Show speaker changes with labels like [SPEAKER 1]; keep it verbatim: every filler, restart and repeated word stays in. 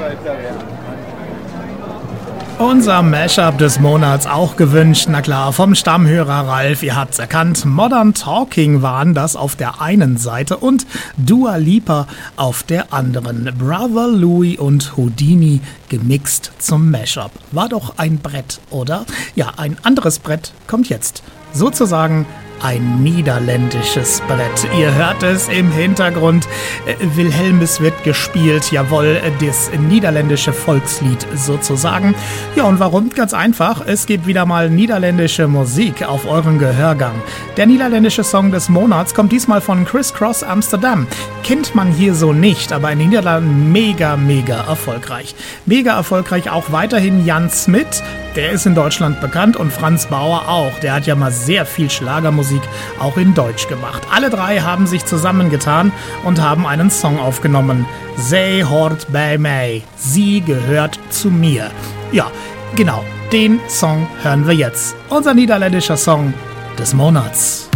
[SPEAKER 1] Unser Mashup des Monats auch gewünscht, na klar, vom Stammhörer Ralf, ihr habt's erkannt, Modern Talking waren das auf der einen Seite und Dua Lipa auf der anderen. Brother Louie und Houdini gemixt zum Mashup. War doch ein Brett, oder? Ja, ein anderes Brett kommt jetzt. Sozusagen ein niederländisches Brett. Ihr hört es im Hintergrund. Äh, Wilhelmus wird gespielt. Jawohl, das niederländische Volkslied sozusagen. Ja, und warum? Ganz einfach. Es gibt wieder mal niederländische Musik auf euren Gehörgang. Der niederländische Song des Monats kommt diesmal von Criss Cross Amsterdam. Kennt man hier so nicht, aber in den Niederlanden mega, mega erfolgreich. Mega erfolgreich auch weiterhin Jan Smit. Der ist in Deutschland bekannt und Franz Bauer auch. Der hat ja mal sehr viel Schlagermusik auch in Deutsch gemacht. Alle drei haben sich zusammengetan und haben einen Song aufgenommen. Zij hoort bij mij. Sie gehört zu mir. Ja, genau, den Song hören wir jetzt. Unser niederländischer Song des Monats.